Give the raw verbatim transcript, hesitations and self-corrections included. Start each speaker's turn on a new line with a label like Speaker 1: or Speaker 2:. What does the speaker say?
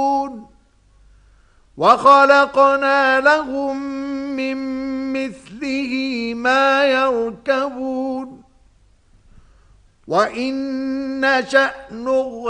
Speaker 1: وخلقنا لهم من مثله ما يركبون وإن نشأ نغرقهم